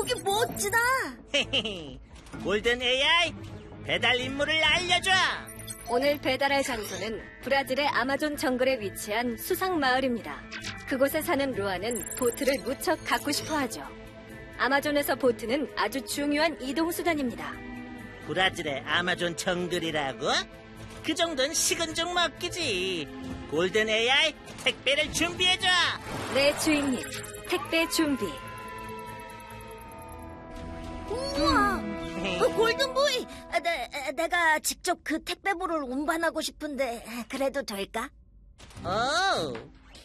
거기 멋지다. 골든 AI, 배달 임무를 알려줘. 오늘 배달할 장소는 브라질의 아마존 정글에 위치한 수상 마을입니다. 그곳에 사는 루아는 보트를 무척 갖고 싶어 하죠. 아마존에서 보트는 아주 중요한 이동수단입니다. 브라질의 아마존 정글이라고? 그 정도는 식은 죽 먹기지. 골든 AI, 택배를 준비해줘. 네, 주인님. 택배 준비. 우와, 골든보이. 내가 직접 그 택배보를 운반하고 싶은데 그래도 될까? 오,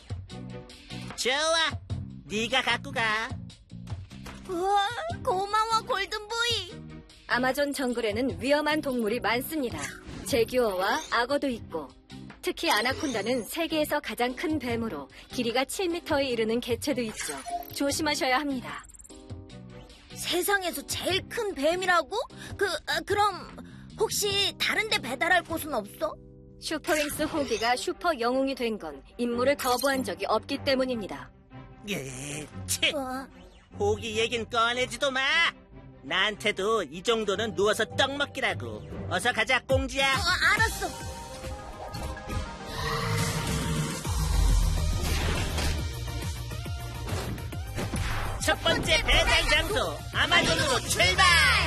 좋아. 네가 갖고 가. 우와, 고마워, 골든보이. 아마존 정글에는 위험한 동물이 많습니다. 제규어와 악어도 있고, 특히 아나콘다는 세계에서 가장 큰 뱀으로 길이가 7m에 이르는 개체도 있죠. 조심하셔야 합니다. 세상에서 제일 큰 뱀이라고? 그럼 혹시 다른 데 배달할 곳은 없어? 슈퍼윙스 호기가 슈퍼 영웅이 된 건 임무를 거부한 적이 없기 때문입니다. 치, 어, 호기 얘긴 꺼내지도 마. 나한테도 이 정도는 누워서 떡 먹기라고. 어서 가자, 꽁지야. 알았어. 첫 번째 배달 장소, 아마존으로 출발!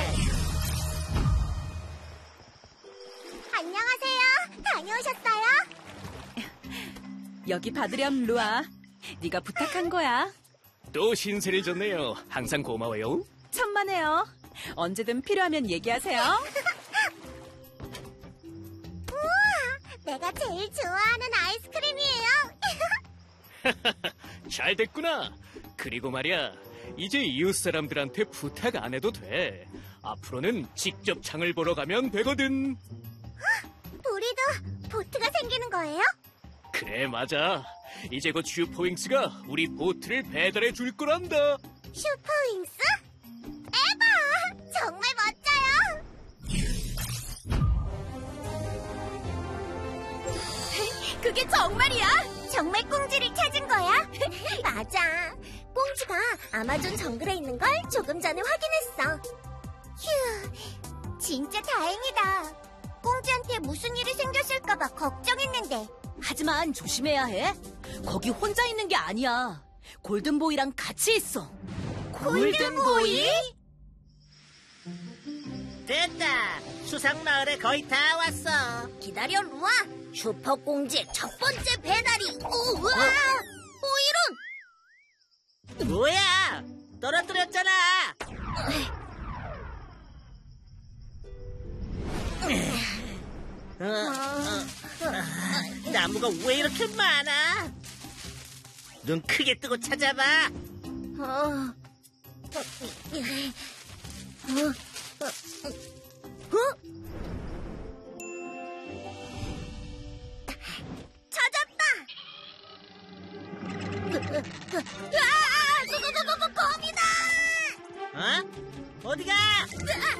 안녕하세요. 다녀오셨어요? 여기 받으렴, 루아. 네가 부탁한 거야. 또 신세를 졌네요. 항상 고마워요. 천만에요. 언제든 필요하면 얘기하세요. 내가 제일 좋아하는 아이스크림이에요. 잘 됐구나. 그리고 말이야, 이제 이웃 사람들한테 부탁 안 해도 돼. 앞으로는 직접 장을 보러 가면 되거든. 우리도 보트가 생기는 거예요? 그래, 맞아. 이제 곧 슈퍼윙스가 우리 보트를 배달해 줄 거란다. 슈퍼윙스? 에바! 정말 멋져요. 그게 정말이야? 정말 꽁지를 찾은 거야? 맞아. 꽁지가 아마존 정글에 있는 걸 조금 전에 확인했어. 휴, 진짜 다행이다. 꽁지한테 무슨 일이 생겼을까봐 걱정했는데. 하지만 조심해야 해. 거기 혼자 있는 게 아니야. 골든보이랑 같이 있어. 골든보이? 됐다. 수상마을에 거의 다 왔어. 기다려, 루아. 슈퍼꽁지의 첫 번째 배달이. 우와! 이런! 뭐야? 떨어뜨렸잖아. 나무가 왜 이렇게 많아? 눈 크게 뜨고 찾아봐. 찾았다! 거미다! 어? 어디가?